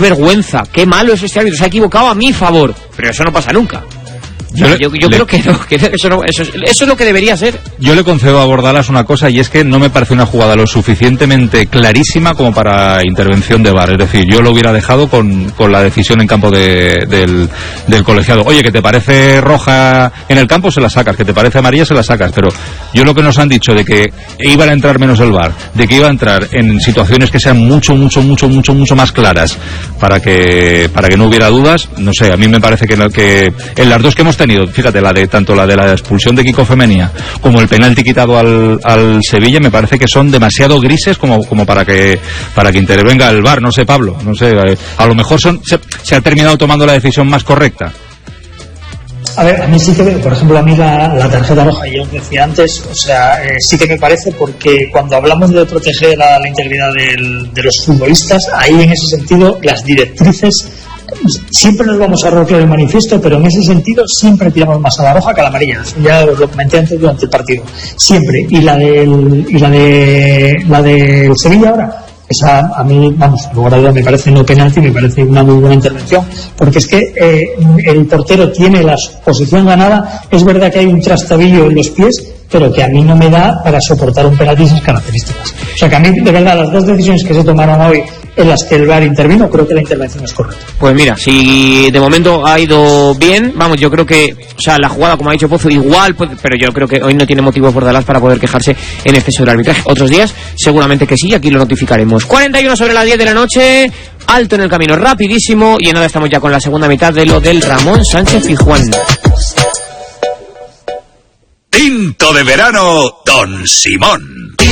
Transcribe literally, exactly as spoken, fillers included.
vergüenza, qué malo es este árbitro, se ha equivocado a mi favor, pero eso no pasa nunca. Yo, yo, yo le, creo que, no, que eso, no, eso, eso es lo que debería ser. Yo le concedo a Bordalas una cosa, y es que no me parece una jugada lo suficientemente clarísima como para intervención de V A R. Es decir, yo lo hubiera dejado con, con la decisión en campo de, del, del colegiado. Oye, que te parece roja en el campo, se la sacas, que te parece amarilla, se la sacas, pero yo lo que nos han dicho de que iban a entrar menos el V A R, de que iba a entrar en situaciones que sean mucho, mucho, mucho, mucho, mucho más claras para que, para que no hubiera dudas, no sé, a mí me parece que, que en las dos que hemos tenido, fíjate, la de tanto la de la expulsión de Kiko Femenía como el penalti quitado al, al Sevilla, me parece que son demasiado grises como, como para que para que intervenga el V A R, no sé, Pablo, no sé, a lo mejor son, se, se ha terminado tomando la decisión más correcta. A ver, a mí sí que, por ejemplo, a mí la, la tarjeta roja, yo os decía antes, o sea, eh, sí que me parece, porque cuando hablamos de proteger la, la integridad del, de los futbolistas, ahí en ese sentido las directrices siempre nos vamos a rodear el manifiesto, pero en ese sentido siempre tiramos más a la roja que a la amarilla. Ya os lo comenté antes durante el partido, siempre. Y la del y la de la del Sevilla ahora, esa a mí, vamos, lugar a duda, me parece no penalti, me parece una muy buena intervención, porque es que eh, el portero tiene la posición ganada. Es verdad que hay un trastabillo en los pies, pero que a mí no me da para soportar un penalti de esas características. O sea que a mí, de verdad, las dos decisiones que se tomaron hoy en las que el V A R intervino, creo que la intervención es correcta. Pues mira, si de momento ha ido bien, vamos, yo creo que, o sea, la jugada, como ha dicho Pozo, igual, pues, pero yo creo que hoy no tiene motivos Bordalas para poder quejarse en exceso del arbitraje. Otros días, seguramente que sí, aquí lo notificaremos. cuarenta y uno sobre las diez de la noche, alto en el camino, rapidísimo, y en nada estamos ya con la segunda mitad de lo del Ramón Sánchez Pizjuán. Tinto de verano, Don Simón.